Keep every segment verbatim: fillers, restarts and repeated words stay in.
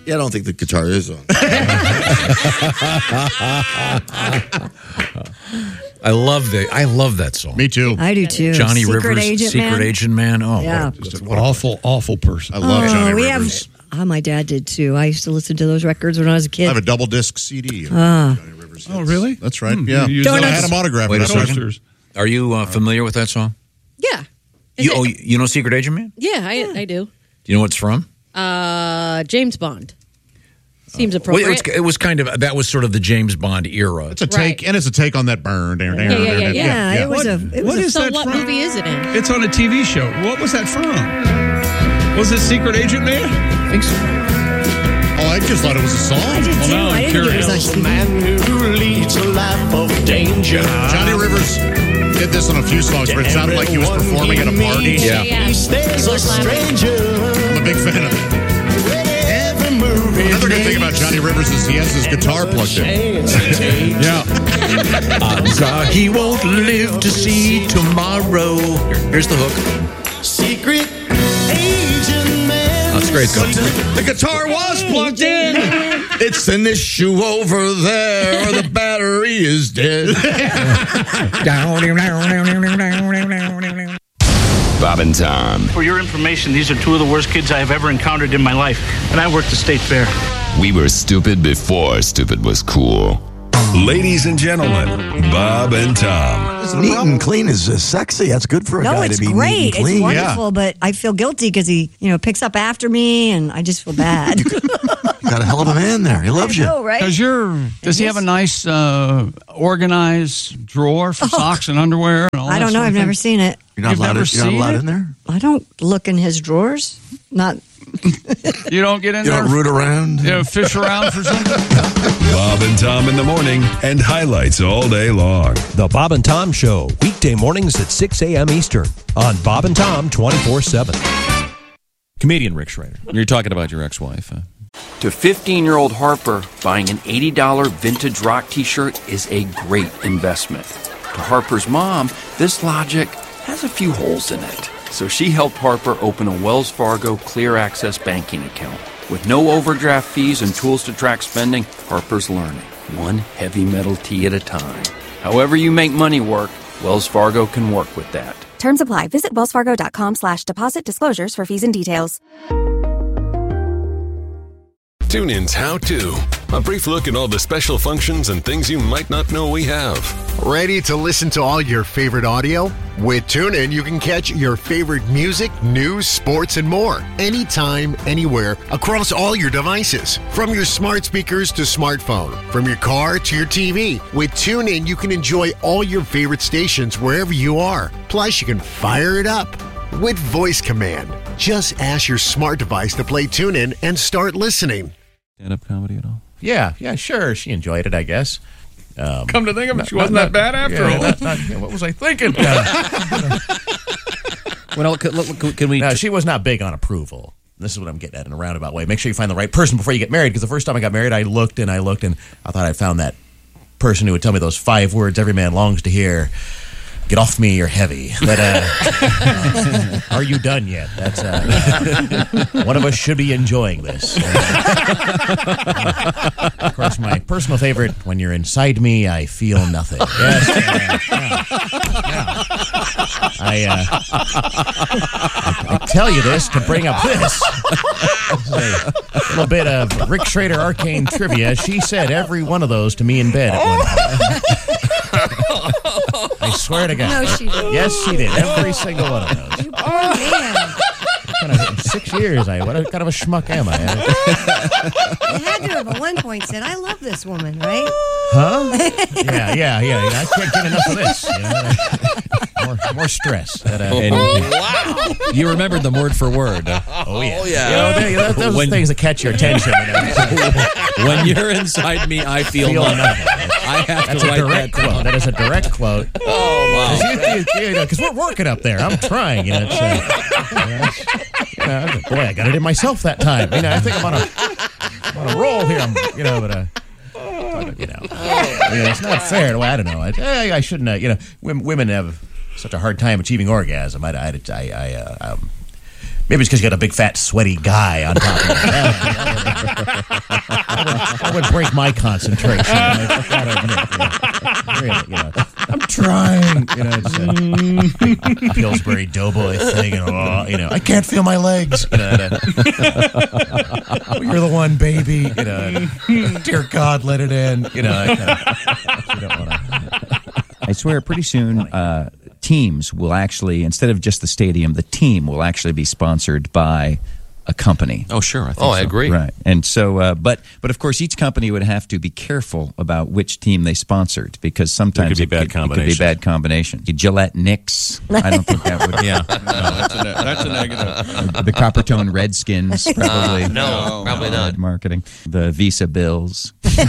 Yeah, I don't think the guitar is on. I love the. I love that song. Me too. I do too. Johnny Secret Rivers, Agent Secret Man. Agent Man. Oh, Yeah. what a, just what awful, awful person. I love Oh, Johnny we Rivers. have. Oh, my dad did too. I used to listen to those records when I was a kid. I have a double disc C D. Of Ah. Johnny Rivers. Oh, really? That's right. Hmm. Yeah. You use I those? had him autographed. Wait a when I was- second. Are you uh, familiar with that song? Yeah. Is You, it- oh, you know Secret Agent Man? yeah, I, I do. Do you know what it's from? Uh, James Bond. Seems Well, appropriate. it was, it was kind of that was sort of the James Bond era. It's a take, Right. and it's a take on that burn. Yeah, yeah, yeah, yeah. yeah, it was What- a. It was what a is so that what from? movie is it in? It's on a T V show. What was that from? Was it Secret Agent Man? I think so. Oh, I just thought it was a song. I did Well, too. now I I'm didn't think it was curious. on T V. Man who leads a life of danger. Johnny Rivers did this on a few songs, but it sounded like he was performing at a party. Yeah. yeah. He stays a stranger. I'm a big fan of it. Every move he Another good thing about Johnny Rivers is he has his guitar plugged in. Yeah. Odds are he won't live to see tomorrow. Here- Here's the hook. Secret agent man. Oh, it's great. Go. The guitar was plugged in. It's an issue over there. The battery is dead. Bob and Tom. For your information, these are two of the worst kids I have ever encountered in my life, and I worked the state fair. We were stupid before stupid was cool. Ladies and gentlemen, Bob and Tom. Neat and clean is uh, sexy. That's good for a No, guy it's to be great. neat and It's clean. wonderful, but I feel guilty because he, you know, picks up after me, and I just feel bad. Got a hell of a man there. He loves you. Oh, right? Does your does he have a nice uh, organized drawer for socks and underwear and all I that don't know. sort of I've thing? never seen it. You're not You've allowed. never To, you're not seen allowed it? in there. I don't look in his drawers. Not. You don't get in You there. don't root around. You know, fish around for something. Bob and Tom in the morning and highlights all day long. The Bob and Tom Show, weekday mornings at six a.m. Eastern on Bob and Tom twenty-four seven. Comedian Rick Schrader. You're talking about your ex-wife. Huh? To fifteen-year-old Harper, buying an eighty dollars vintage rock t-shirt is a great investment. To Harper's mom, this logic has a few holes in it. So she helped Harper open a Wells Fargo Clear Access banking account. With no overdraft fees and tools to track spending, Harper's learning, one heavy metal tee at a time. However you make money work, Wells Fargo can work with that. Terms apply. Visit wellsfargo.com slash deposit disclosures for fees and details. TuneIn's How To. A brief look at all the special functions and things you might not know we have. Ready to listen to all your favorite audio? With TuneIn, you can catch your favorite music, news, sports, and more. Anytime, anywhere, across all your devices. From your smart speakers to smartphone. From your car to your T V. With TuneIn, you can enjoy all your favorite stations wherever you are. Plus, you can fire it up with voice command. Just ask your smart device to play TuneIn and start listening. Stand-up comedy at all? Yeah, yeah, sure. She enjoyed it, I guess. Um, Come to think of it, not- she wasn't not- that bad after yeah, all. not- not- yeah, what was I thinking? Uh, Well, can, look, can we? no, she was not big on approval. This is what I'm getting at in a roundabout way. Make sure you find the right person before you get married. Because the first time I got married, I looked and I looked and I thought I found that person who would tell me those five words every man longs to hear. Get off me, you're heavy. But uh, uh, are you done yet? That's uh, one of us should be enjoying this. Of course, my personal favorite: when you're inside me, I feel nothing. Yes, uh, yeah, yeah. I, uh, I I tell you this to bring up this. A little bit of Rick Schrader arcane trivia. She said every one of those to me in bed at one point. I swear to God. No, she didn't. Yes, she did. Every single one of those. Oh, man. Kind of, in six years, I what kind of a schmuck am I? You had to have at one point said, I love this woman, right? Huh? Yeah, yeah, yeah. yeah. I can't get enough of this. You know? More, more stress. That, uh, And- wow. You remembered them word for word. Oh, yeah. Oh, yeah. You know, they, those those When- are things that catch your attention. You know? When you're inside me, I feel, Feel nothing. nothing. I have That's to a write direct that down. quote. That is a direct quote. Oh, wow. Because we're working up there. I'm trying. You know, it's, uh, you know, it's, you know, boy, I got it in myself that time. You know, I think I'm on a, I'm on a roll here. I'm, you know, but uh, but, you know, you know, it's not fair. Well, I don't know. I, I, I shouldn't. Uh, you know, women, women have such a hard time achieving orgasm. I, I, I, I uh, um, Maybe it's because you got a big, fat, sweaty guy on top of you. That would break my concentration. I gotta admit, you know. Really, you know. I'm trying. You know, it's a Pillsbury Doughboy thing. And, oh, you know, I can't feel my legs. You know, that, oh, you're the one, baby. You know, dear God, let it in. You know, I, you don't wanna. I swear, pretty soon, uh, teams will actually, instead of just the stadium, the team will actually be sponsored by a company. Oh, sure. I think Oh, I so. agree. Right. And so, uh, but but of course, each company would have to be careful about which team they sponsored because sometimes There could be it, bad could, it could be bad combination. Gillette Knicks. I don't think that would. Yeah. No, that's a, ne- that's a negative. The Coppertone Redskins, probably. Uh, no, probably not. Bad marketing. The Visa Bills.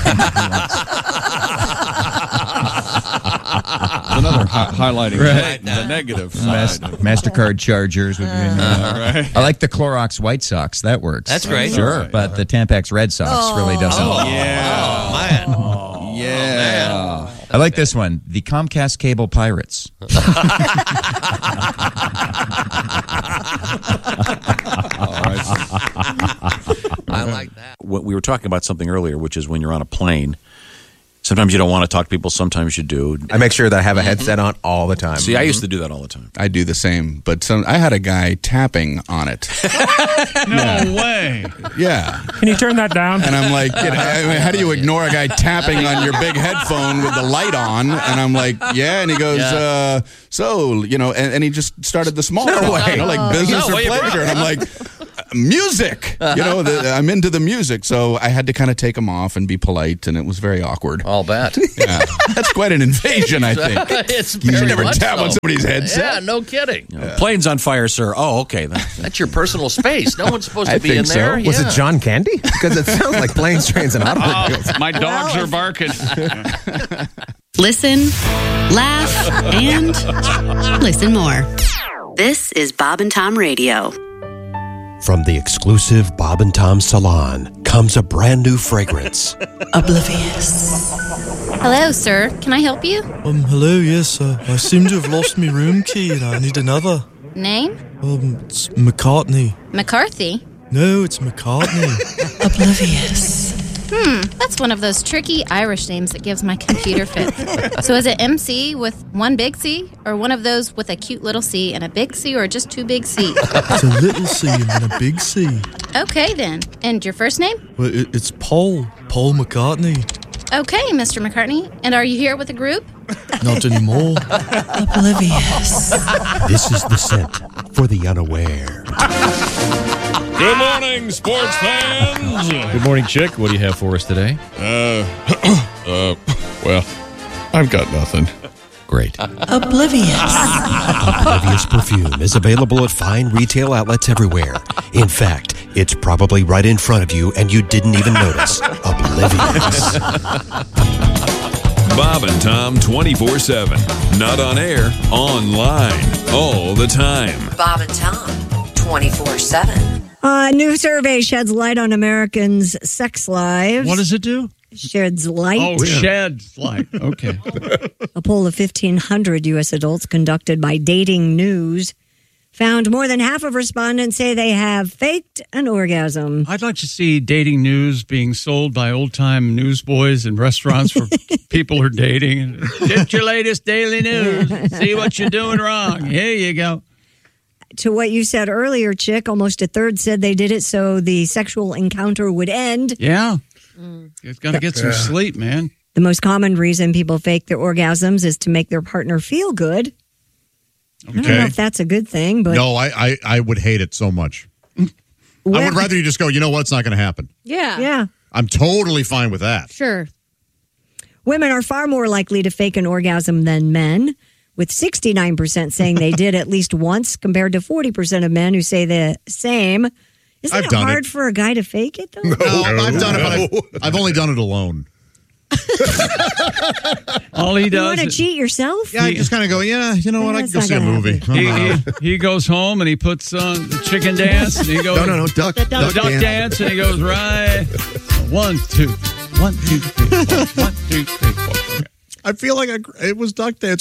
Another hi- highlighting Right. the, the negative side. Mas- MasterCard Chargers. Would be in there. Uh, right. I like the Clorox White Sox. That works. That's great. Sure. Right. But the Tampax Red Sox really doesn't. Oh, Yeah. man. Yeah. I like this one. The Comcast Cable Pirates. I like that. What we were talking about something earlier, which is when you're on a plane. Sometimes you don't want to talk to people. Sometimes you do. I make sure that I have a headset on all the time. See, I used to do that all the time. I do the same, but some, I had a guy tapping on it. No way. Yeah. Can you turn that down? And I'm like, you know, I mean, how do you ignore a guy tapping on your big headphone with the light on? And I'm like, yeah. And he goes, Yeah. uh, so, you know, and, and he just started the small No talk, way. you know, like business No, or way, bro. pleasure. And I'm like, music, you know, the, I'm into the music. So I had to kind of take him off and be polite, and it was very awkward. I'll bet. Yeah. That's quite an invasion, I think. It's You very never much tap on so. somebody's headset. Yeah, no kidding. Plane's on fire, sir. Oh, okay. Then. That's your personal space. No one's supposed to I be think in there. so. Was Yeah. it John Candy? Because it sounds like planes, trains, and automobiles. Oh, my dogs are barking. Listen, laugh, and listen more. This is Bob and Tom Radio. From the exclusive Bob and Tom Salon comes a brand new fragrance. Oblivious. Hello, sir. Can I help you? Um, hello, yes. Uh, I seem to have lost my room key and I need another. Name? Um, it's McCartney. McCarthy. No, it's McCartney. Oblivious. Hmm, that's one of those tricky Irish names that gives my computer fits. So is it M C with one big C, or one of those with a cute little C and a big C, or just two big C's? It's a little C and then a big C. Okay, then. And your first name? Well, it, it's Paul. Paul McCartney. Okay, Mister McCartney. And are you here with a group? Not anymore. Oblivious. This is the scent for the unaware. Good morning, sports fans. Good morning, Chick. What do you have for us today? Uh, uh, well, I've got nothing. Great. Oblivious. Oblivious perfume is available at fine retail outlets everywhere. In fact, it's probably right in front of you and you didn't even notice. Oblivious. Bob and Tom twenty-four seven. Not on air, online, all the time. Bob and Tom, twenty-four seven. A new survey sheds light on Americans' sex lives. What does it do? Sheds light. Oh, sheds light. Okay. A poll of fifteen hundred U S adults conducted by Dating News found more than half of respondents say they have faked an orgasm. I'd like to see Dating News being sold by old-time newsboys in restaurants for people who are dating. Get your latest daily news. See what you're doing wrong. Here you go. To what you said earlier, Chick, almost a third said they did it so the sexual encounter would end. Yeah. You've got to get some sleep, man. The most common reason people fake their orgasms is to make their partner feel good. I don't know if that's a good thing, but No, I, I, I would hate it so much. I would rather you just go, you know what, it's not going to happen. Yeah. Yeah. I'm totally fine with that. Sure. Women are far more likely to fake an orgasm than men, with sixty-nine percent saying they did at least once compared to forty percent of men who say the same. Isn't I've it done hard it. for a guy to fake it, though? No, I've done it, but I've, I've only done it alone. All he You does want to is- cheat yourself? Yeah, I just kind of go, yeah, you know what, I can go That's see a not gonna movie. He, I'm out. he, he goes home and he puts on the chicken dance and he goes No, no, no, duck, the duck duck dance. dance. And he goes right one two one two three four one two three four. Okay. I feel like I, it was duck dance.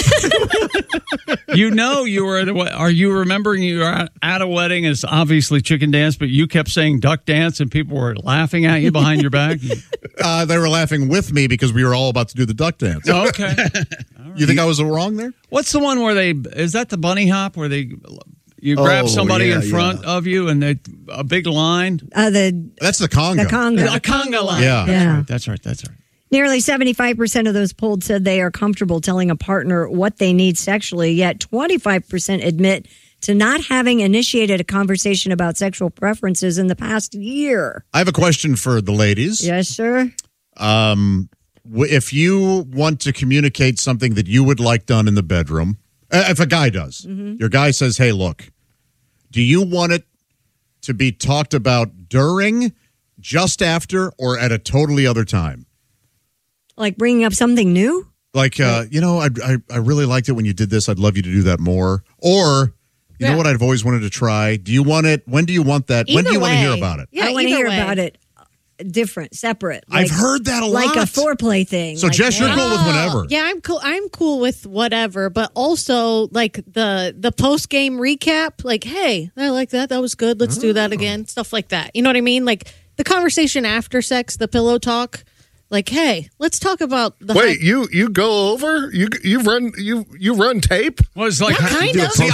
You know, you were at a, we- are you remembering you were at- at a wedding? It's obviously chicken dance, but you kept saying duck dance and people were laughing at you behind your back. Uh, they were laughing with me because we were all about to do the duck dance. Oh, okay. You think I was wrong there? What's the one where they, is that the bunny hop where they, you grab Oh, somebody yeah, in front of you and they, a big line? Uh, the That's the conga. The conga. A conga line. Yeah. That's Yeah. right. That's right. That's right. Nearly seventy-five percent of those polled said they are comfortable telling a partner what they need sexually, yet twenty-five percent admit to not having initiated a conversation about sexual preferences in the past year. I have a question for the ladies. Yes, sir. Um, w- if you want to communicate something that you would like done in the bedroom, uh, if a guy does, Mhm. your guy says, hey, look, do you want it to be talked about during, just after, or at a totally other time? Like bringing up something new? Like, uh, you know, I, I I really liked it when you did this. I'd love you to do that more. Or, you Yeah. know what I've always wanted to try? Do you want it? When do you want that? when do Either you want to hear way. about it? I want to either hear way. about it uh, different, separate. I've heard that a Like a lot. foreplay thing. So, like, Jess, you're cool with whatever. Yeah, I'm cool. I'm cool with whatever, but also like the the post game recap. Like, hey, I like that. That was good. Let's do that again. Stuff like that. You know what I mean? Like the conversation after sex, the pillow talk. Like, hey, let's talk about the. Wait, you you go over? You you run you you run tape? Well, it's like Yeah, kind do a of. post-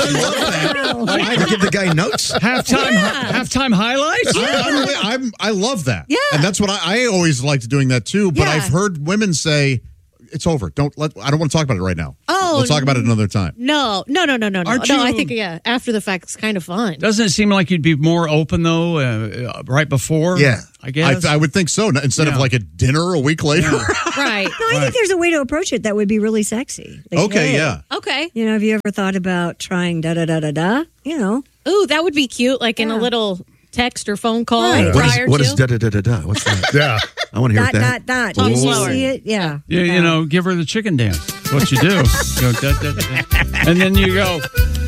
I give the guy notes. halftime halftime highlights. I, I'm, I'm, I love that. Yeah. And that's what I, I always liked doing that too. But Yeah. I've heard women say, it's over. Don't let, I don't want to talk about it right now. Oh, We'll talk about it another time. No, no, no, no, no, no. Aren't No, I you- think yeah, after the fact, it's kind of fun. Doesn't it seem like you'd be more open though, uh, uh, right before? Yeah. I guess. I, I would think so. Instead Yeah. of like a dinner a week later. Right. No, I think there's a way to approach it that would be really sexy. Like, Okay, hey, yeah. Okay. You know, have you ever thought about trying da da da da da? You know, Ooh, that would be cute. Like in a little text or phone call Right. What is, prior what to. is da da da da da? What's that? Yeah. I want to hear dot that. dot dot. Talk Did you slower. see it? Yeah. You, you know, give her the chicken dance. That's what you do. Go, da, da, da. And then you go.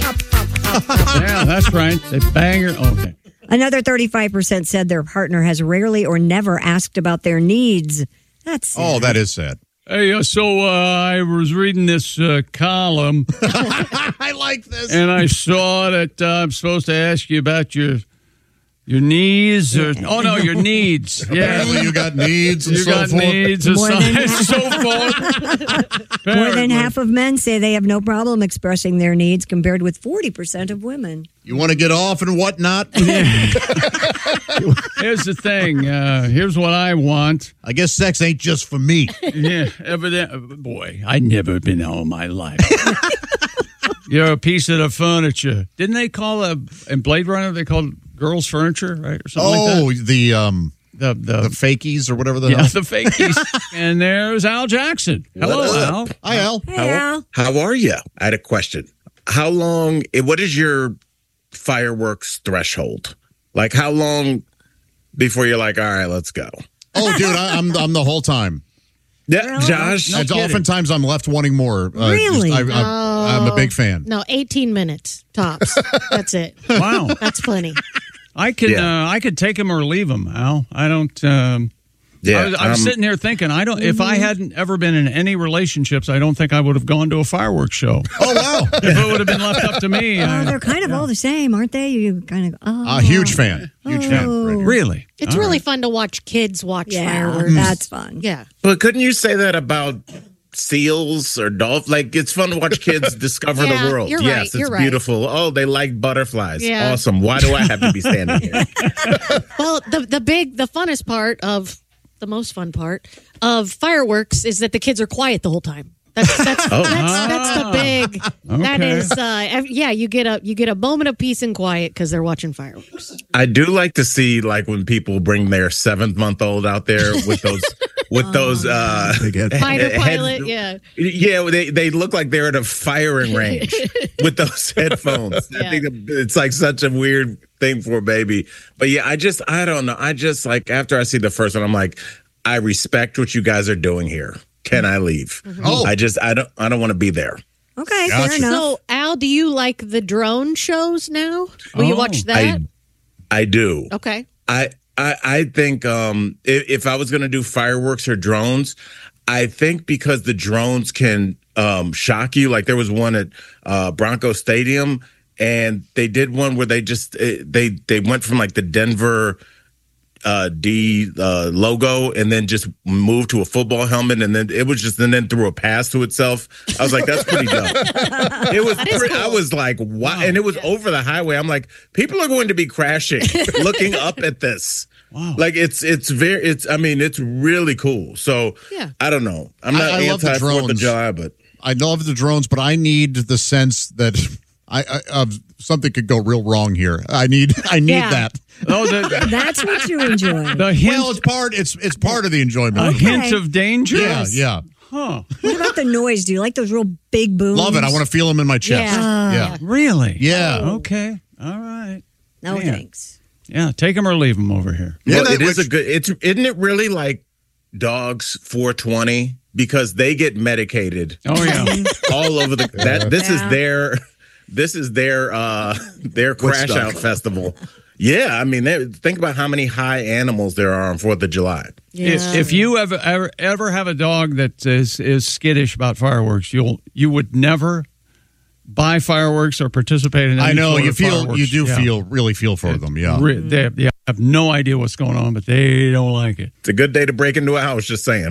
Yeah, that's right. They bang her. Okay. Another thirty-five percent said their partner has rarely or never asked about their needs. That's Oh, that is sad. Hey, uh, so uh, I was reading this uh, column, I like this. and I saw that uh, I'm supposed to ask you about your your needs. Or, oh no, your needs. Yeah, Apparently you got needs and you so got forth. needs and More so, than- and so forth. More than Apparently. half of men say they have no problem expressing their needs, compared with forty percent of women. You want to get off and whatnot? Here's the thing. Uh, here's what I want. I guess sex ain't just for me. Yeah, evident. Boy, I never been all my life. You're a piece of the furniture. Didn't they call a in Blade Runner? They called girls furniture, right, or something Oh, like that. the um, The the, the fakies or whatever the yeah, hell. the fakies. And there's Al Jackson. Hello, What up? Al. Hi, Al. Hey, Al. How are you? I had a question. How long, eh, what is your fireworks threshold? Like, how long before you're like, all right, let's go? Oh, dude, I, I'm I'm the whole time. Yeah, Josh. And oftentimes I'm left wanting more. Uh, Really? just- I, I, I'm a big fan. No, eighteen minutes tops. That's it. Wow. That's plenty. I could Yeah. uh, I could take him or leave him, Al. I don't. Um, Yeah, I was, I was um, sitting here thinking, I don't. If I hadn't ever been in any relationships, I don't think I would have gone to a fireworks show. Oh, wow. If it would have been left up to me, Oh, I- they're kind of all the same, aren't they? You kind of. Oh, A huge fan. Huge fan. Oh. Right here. really. It's All really right. fun to watch kids watch Yeah, fireworks. that's fun. Yeah. But couldn't you say that about seals or dolphins? Like, it's fun to watch kids discover Yeah, the world. you're yes, right, it's you're right. beautiful. Oh, they like butterflies. Yeah. Awesome. Why do I have to be standing here? Well, the the big, the funnest part of the most fun part of fireworks is that the kids are quiet the whole time. That's that's Oh. that's, that's the big. That Okay. is, uh, ev- yeah. You get a you get a moment of peace and quiet because they're watching fireworks. I do like to see like when people bring their seventh month old out there with those with those uh Fighter head- pilot, yeah. Yeah, they they look like they're at a firing range with those headphones. I think it's like such a weird thing for a baby. But yeah, I just I don't know. I just like after I see the first one, I'm like, I respect what you guys are doing here. Can I leave? Oh. I just I don't I don't want to be there. Okay, Gotcha. fair enough. So, Al, do you like the drone shows now? Will you Oh. watch that? I I do. Okay. I I, I think um, if, if I was going to do fireworks or drones, I think because the drones can um, shock you. Like there was one at uh, Bronco Stadium, and they did one where they just they they went from like the Denver uh, D uh, logo and then just moved to a football helmet, and then it was just and then threw a pass to itself. I was like, that's pretty dumb. It was. Pretty, cool. I was like, wow, and it was over the highway. I'm like, people are going to be crashing, looking up at this. Wow. Like it's it's very it's I mean it's really cool. So yeah. I don't know. I'm not I, I love the anti drones. Fourth of July, but I love the drones, but I need the sense that I, I uh, something could go real wrong here. I need I need Yeah. that. Oh, the, That's what you enjoy. the hint, Well, it's part it's it's part of the enjoyment. a Okay. hint of danger. Yeah, yeah. Huh. What about the noise? Do you like those real big booms? Love it. I want to feel them in my chest. Yeah. Yeah. Really? Yeah. Okay. All right. No Man. thanks. Yeah, take them or leave them over here. Yeah, well, that- it is which- a good. It's isn't it really like dogs four twenty because they get medicated Oh yeah. all over the. That this Yeah. is their this is their uh their crash Woodstock. out festival. Yeah, I mean, they, think about how many high animals there are on Fourth of July. If, if you ever, ever ever have a dog that is is skittish about fireworks, you'll you would never buy fireworks or participate in. Any I know sort you of feel fireworks. you do Yeah. feel really feel for them. Yeah. Re- they, they have no idea what's going on, but they don't like it. It's a good day to break into a house. Just saying.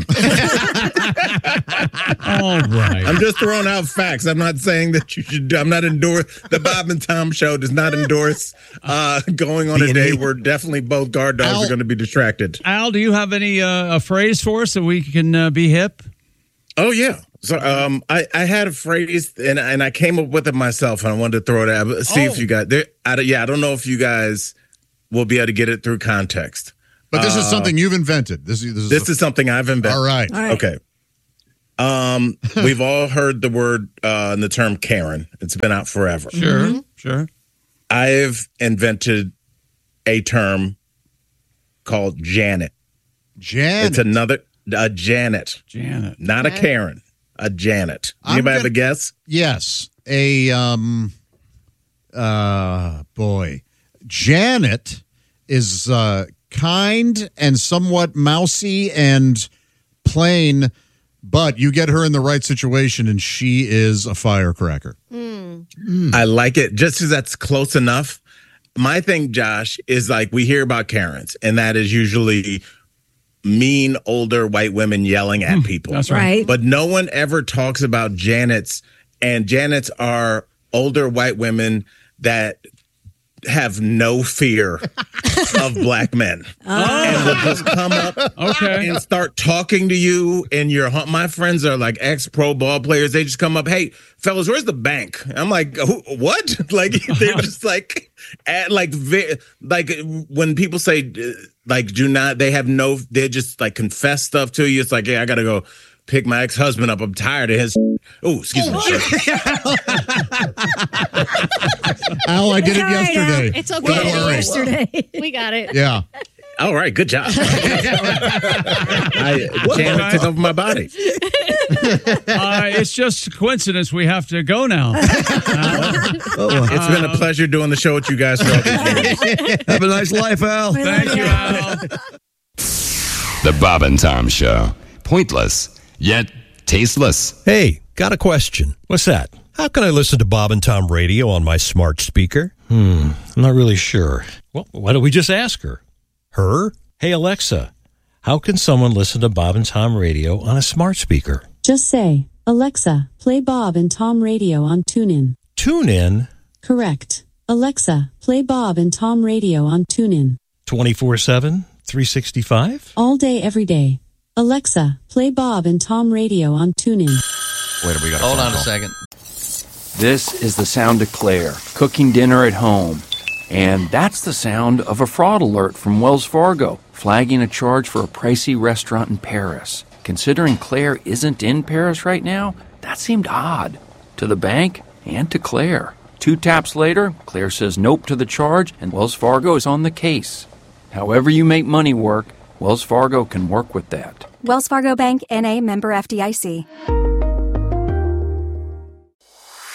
All right. I'm just throwing out facts. I'm not saying that you should. I'm not endorse. The Bob and Tom Show does not endorse uh, going on a day where definitely both guard dogs Al- are going to be distracted. Al, do you have any uh, a phrase for us so we can uh, be hip? Oh yeah. So um, I, I had a phrase and and I came up with it myself and I wanted to throw it out. See if Oh. you guys. There, I, don't- yeah, I don't know if you guys will be able to get it through context. But this is Uh, something you've invented. This is this is, This is something I've invented. all right. All right. Okay. Um, we've all heard the word uh, and the term Karen. It's been out forever. Sure, sure. I've invented a term called Janet. Janet. It's another a Janet, Janet. not a Karen, a Janet. I'm Anybody have gonna- a guess? Yes. A um uh boy. Janet is uh kind and somewhat mousy and plain, but you get her in the right situation and she is a firecracker. I like it just because that's close enough. My thing, Josh, is like we hear about Karens, and that is usually mean older white women yelling at people. That's right. Right. But no one ever talks about Janets, and Janets are older white women that have no fear of black men. And will just come up Okay. and start talking to you. And your my friends are like ex pro ball players. They just come up, hey, fellas, where's the bank? I'm like, Who, what? Like they're just like, at, like, ve- like when people say uh, like, do not. They have no. They just like confess stuff to you. It's like, yeah, I gotta go pick my ex husband up. I'm tired of his. Oh, excuse me. Al, I did It's it all right, yesterday. Al. It's okay. Don't worry. Yesterday. We got it. Yeah. All right, good job. I, Janet took over my body. Uh, it's just a coincidence we have to go now. It's been a pleasure doing the show with you guys for all these years. Have a nice life, Al. Thank you, Al. The Bob and Tom Show. Pointless, yet tasteless. Hey, got a question. What's that? How can I listen to Bob and Tom Radio on my smart speaker? Hmm, I'm not really sure. Well, why don't we just ask her? Her? Hey, Alexa, how can someone listen to Bob and Tom Radio on a smart speaker? Just say, Alexa, play Bob and Tom Radio on TuneIn. TuneIn Correct. Alexa, play Bob and Tom Radio on TuneIn. twenty-four seven, three sixty-five? All day, every day. Alexa, play Bob and Tom Radio on TuneIn. Wait, we got Hold on a second. This is the sound of Claire cooking dinner at home. And that's the sound of a fraud alert from Wells Fargo, flagging a charge for a pricey restaurant in Paris. Considering Claire isn't in Paris right now, that seemed odd. To the bank and to Claire. Two taps later, Claire says nope to the charge, and Wells Fargo is on the case. However you make money work, Wells Fargo can work with that. Wells Fargo Bank, N A, member F D I C.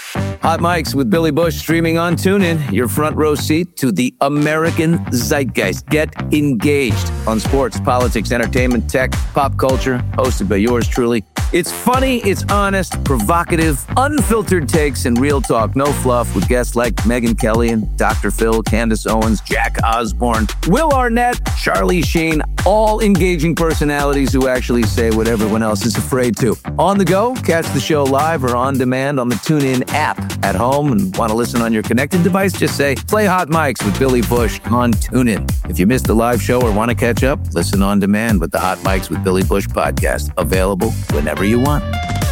Hot Mics with Billy Bush streaming on TuneIn. Your front row seat to the American zeitgeist. Get engaged on sports, politics, entertainment, tech, pop culture. Hosted by yours truly. It's funny, it's honest, provocative, unfiltered takes, and real talk. No fluff with guests like Megyn Kelly and Doctor Phil, Candace Owens, Jack Osborne, Will Arnett, Charlie Sheen. All engaging personalities who actually say what everyone else is afraid to. On the go, catch the show live or on demand on the TuneIn app. At home and want to listen on your connected device, just say, play Hot Mics with Billy Bush on TuneIn. If you missed the live show or want to catch up, listen on demand with the Hot Mics with Billy Bush podcast. Available whenever you want.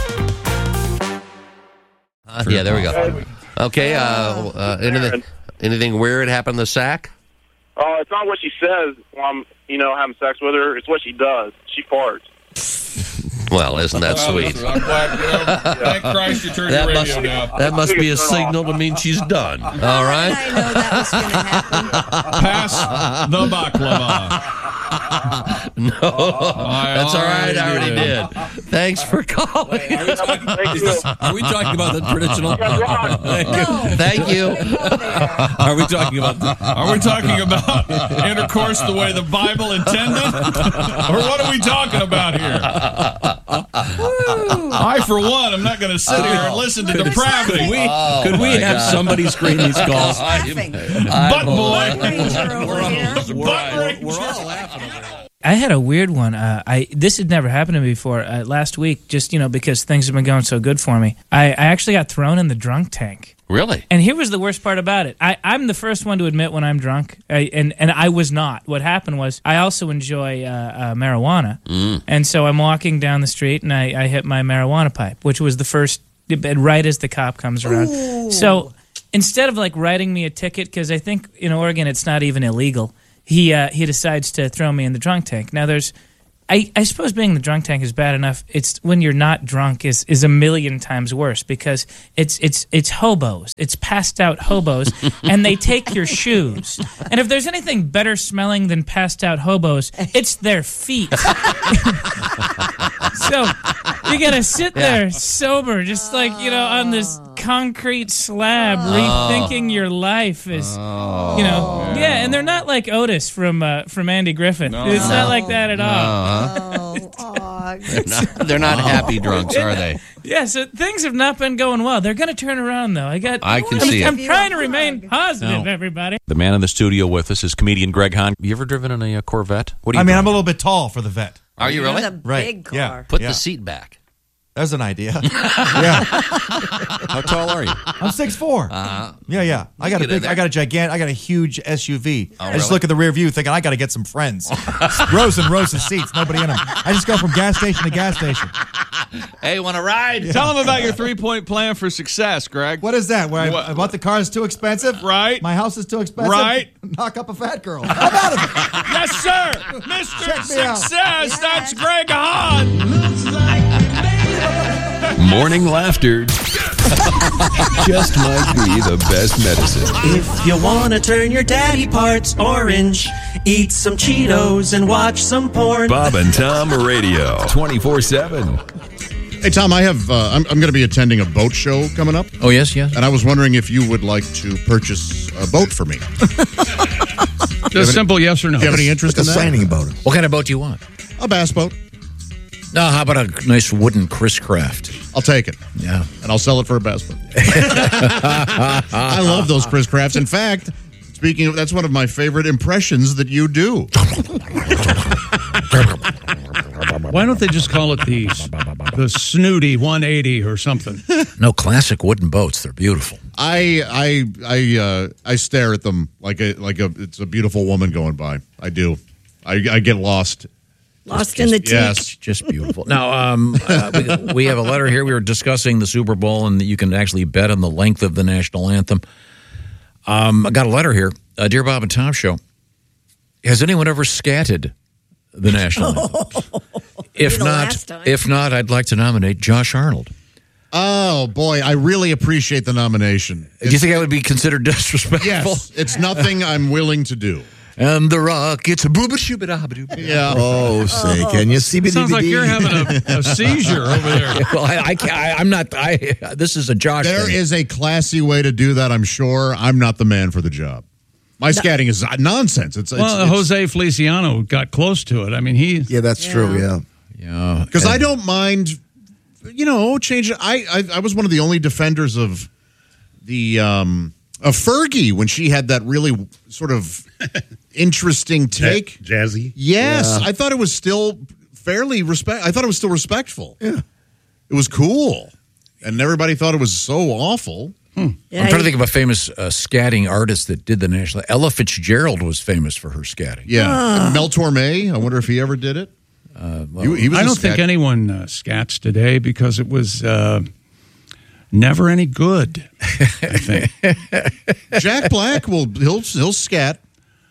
Uh, yeah, there we go. Okay, uh, uh, anything, anything weird happened in the sack? Oh, uh, it's not what she says while I'm, you know, having sex with her. It's what she does. She farts. Well, isn't that Well, sweet? I'm glad, you know, thank Christ you turned That your must, radio down. that must be a signal to mean she's done. All right? I know that was going to happen. Pass the baklava. No, that's all right. I already did. Thanks for calling. Are we talking about the traditional? Thank you. Are we talking about? The, Are we talking about intercourse the way the Bible intended? Or what are we talking about here? I, for one, am not going to sit here and listen to depravity. Could we, Oh, could we my have God. somebody screen these calls? Butt boy. We're all laughing over that. I had a weird one. Uh, I this had never happened to me before. Uh, last week, just you know, because things have been going so good for me, I, I actually got thrown in the drunk tank. Really? And here was the worst part about it. I, I'm the first one to admit when I'm drunk, I, and and I was not. What happened was I also enjoy uh, uh, marijuana, Mm. and so I'm walking down the street and I, I hit my marijuana pipe, which was the first right as the cop comes around. Ooh. So instead of like writing me a ticket, because I think in Oregon it's not even illegal. He uh, he decides to throw me in the drunk tank. Now there's, I, I suppose being in the drunk tank is bad enough. It's when you're not drunk is, is a million times worse because it's it's it's hobos. It's passed out hobos, and they take your shoes. And if there's anything better smelling than passed out hobos, it's their feet. So you gotta sit there sober, just like you know, on this concrete slab, rethinking your life is, you know, yeah. And they're not like Otis from uh, from Andy Griffith. No. It's not No. like that at all. They're not, they're not happy drunks, are they? Yeah, so things have not been going well. They're going to turn around, though. I got. I can I'm, see it. I'm trying to remain positive, No. everybody. The man in the studio with us is comedian Greg Hahn. You ever driven in a uh, Corvette? What do you I mean, I'm drive? a little bit tall for the vet. Are you really? That's a Right. big car. Yeah. Put Yeah. the seat back. There's an idea. Yeah. How tall are you? I'm six foot four. Uh-huh. Yeah, yeah. I got a Get in big. there. I got a gigantic. I got a huge S U V. Oh, I just really? look at the rear view, thinking I got to get some friends. rows and rows of seats, nobody in them. I just go from gas station to gas station. Hey, want to ride? Tell them about your three-point plan for success, Greg. What is that? Where I, What? I bought the car is too expensive. Right. My house is too expensive. Right. Knock up a fat girl. I'm out of it. Yes, sir. Mister Check me out. Success. That's Greg Hahn. Morning laughter just might be the best medicine. If you want to turn your daddy parts orange, eat some Cheetos and watch some porn. Bob and Tom Radio, twenty-four seven. Hey, Tom, I have. Uh, I'm, I'm going to be attending a boat show coming up. Oh, yes, yes. And I was wondering if you would like to purchase a boat for me. Just simple yes or no. Do you have any interest Like in a that? signing boat. What kind of boat do you want? A bass boat. No, how about a nice wooden Chris Craft? I'll take it. Yeah. And I'll sell it for a bass boat. I love those Chris Crafts. In fact, speaking of, that's one of my favorite impressions that you do. Why don't they just call it the the snooty one eighty or something? No, classic wooden boats. They're beautiful. I I I uh, I stare at them like a like a it's a beautiful woman going by. I do. I, I get lost. Lost Just- in the just- teak. Yes. Just beautiful. Now, um, uh, we, we have a letter here. We were discussing the Super Bowl, and you can actually bet on the length of the national anthem. Um, I got a letter here. Uh, Dear Bob and Tom Show, has anyone ever scatted the national anthem? If the not, last time. if not, I'd like to nominate Josh Arnold. Oh boy, I really appreciate the nomination. Do you think I would be considered disrespectful? Yes, it's nothing I'm willing to do. and the rockets. Booba shooba da ba doo. Yeah. Oh, say, can you see me? Sounds like you're having a, a seizure over there. Well, I, I can't. I, I'm not. I. This is a Josh. There thing. is a classy way to do that, I'm sure. I'm not the man for the job. My scatting is nonsense. It's, it's Well, it's, Jose Feliciano got close to it. I mean, he. Yeah, that's Yeah. true. Yeah. Yeah. Because I don't mind, you know, changing. I, I I was one of the only defenders of the um of Fergie when she had that really sort of interesting take. Jazzy. Yes, Yeah. I thought it was still fairly respect. I thought it was still respectful. Yeah. It was cool, and everybody thought it was so awful. Hmm. Yeah, I'm trying to he- think of a famous uh, scatting artist that did the national. Ella Fitzgerald was famous for her scatting. Yeah, Ah. And Mel Torme. I wonder if he ever did it. Uh, well, He- he was I a don't scat- think anyone uh, scats today because it was uh, never any good. I think. Jack Black will he'll he'll scat.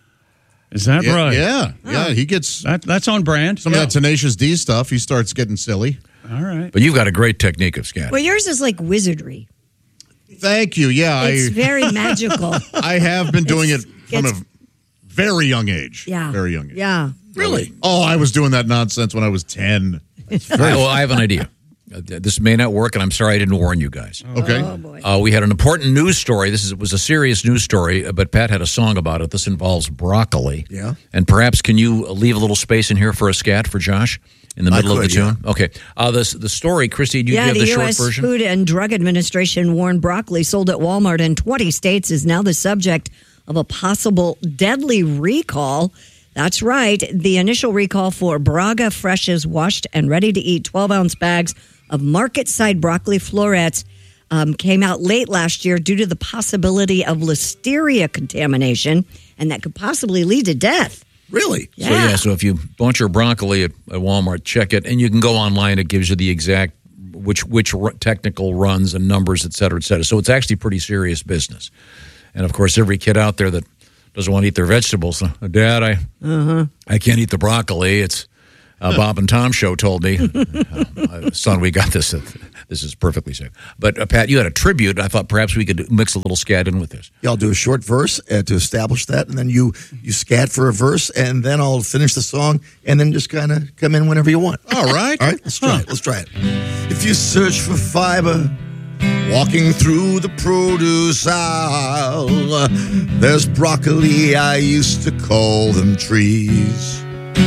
Is that Yeah, right? Yeah, yeah. He gets That, that's on brand. some of that Tenacious D stuff. He starts getting silly. All right. but you've got a great technique of scatting. Well, yours is like wizardry. Thank you. Yeah, It's I very magical. I have been doing It's- it from a it's- very young age. Yeah. Very young age. Yeah. Really? Oh, I was doing that nonsense when I was ten. I, well, I have an idea. Uh, this may not work, and I'm sorry I didn't warn you guys. Okay. Oh, boy. Uh, we had an important news story. This is, was a serious news story, uh, but Pat had a song about it. This involves broccoli. Yeah. And perhaps can you leave a little space in here for a scat for Josh in the I middle of could, the tune? Okay. Uh, this, the story, Christy, do you yeah, have the, the U short S version? Food and Drug Administration warned broccoli sold at Walmart in twenty states is now the subject of a possible deadly recall. That's right. The initial recall for Braga Fresh's washed and ready to eat twelve ounce bags of market side broccoli florets um, came out late last year due to the possibility of listeria contamination, and that could possibly lead to death. Really? So, yeah, so if you bought your broccoli at, at Walmart, check it, and you can go online. It gives you the exact which which r- technical runs and numbers, et cetera, et cetera. So it's actually pretty serious business. And, of course, every kid out there that doesn't want to eat their vegetables, uh, Dad, I Uh-huh. I can't eat the broccoli. It's uh, Bob and Tom show told me. uh, son, we got this. This is perfectly safe. But, uh, Pat, you had a tribute. I thought perhaps we could mix a little scat in with this. Yeah, I'll do a short verse uh, to establish that, and then you you scat for a verse, and then I'll finish the song, and then just kind of come in whenever you want. All right. All right, let's try it. Let's try it. If you search for fiber, walking through the produce aisle, there's broccoli, I used to call them trees.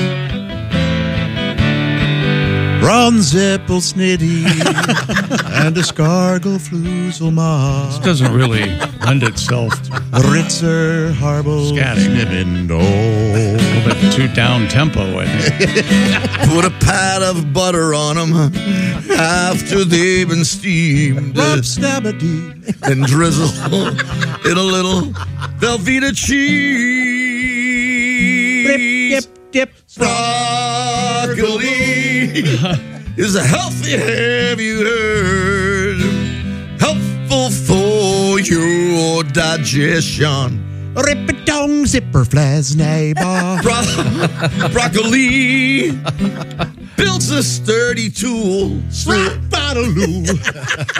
Ronzippel snitty and escargot fluselma. This doesn't really lend itself to Ritzer harble scatting. snibbendo. A little bit too down tempo, I think. Put a pat of butter on them after they've been steamed. Rub snabbity. Then drizzle in a little Velveeta cheese. Dip, dip, dip. Broccoli is a healthy, have you heard? Helpful for your digestion. Rip it dong, zipper flas neighbor. Bro- broccoli builds a sturdy tool. Rap-a-doo.